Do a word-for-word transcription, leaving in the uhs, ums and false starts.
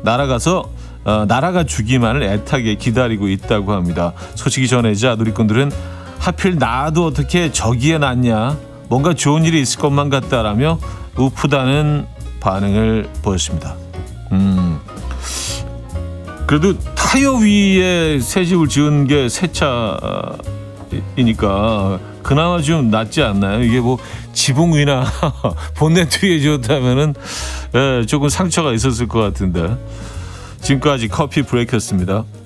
날아가서 어, 날아가 주기만을 애타게 기다리고 있다고 합니다. 소식이 전해지자 누리꾼들은 하필 나도 어떻게 저기에 났냐, 뭔가 좋은 일이 있을 것만 같다라며 우프다는 반응을 보였습니다. 음, 그래도 타이어 위에 새 집을 지은 게 새 차이니까 그나마 좀 낫지 않나요? 이게 뭐 지붕 위나 본네트 위에 지었다면은 예, 조금 상처가 있었을 것 같은데. 지금까지 커피 브레이크였습니다.